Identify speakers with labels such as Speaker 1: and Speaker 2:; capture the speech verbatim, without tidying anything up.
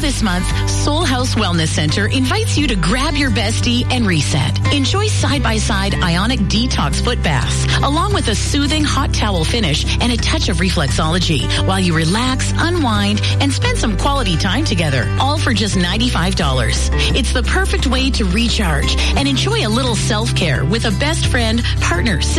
Speaker 1: this month, Soul House Wellness Center invites you to grab your bestie and reset. Enjoy side-by-side ionic detox foot baths, along with a soothing hot towel finish and a touch of reflexology, while you relax, unwind, and spend some quality time together, all for just ninety-five dollars. It's the perfect way to recharge and enjoy a little self-care with a best friend, partner,